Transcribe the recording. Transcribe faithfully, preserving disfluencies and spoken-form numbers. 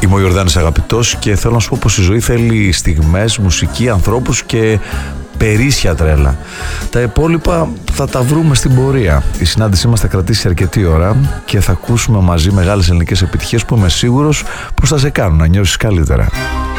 Είμαι ο Ιορδάνης Αγαπητός και θέλω να σου πω πως η ζωή θέλει στιγμές, μουσική, ανθρώπους και περίσσια τρέλα. Τα υπόλοιπα θα τα βρούμε στην πορεία. Η συνάντησή μας θα κρατήσει αρκετή ώρα και θα ακούσουμε μαζί μεγάλες ελληνικές επιτυχίες που είμαι σίγουρος πως θα σε κάνουν να νιώσεις καλύτερα.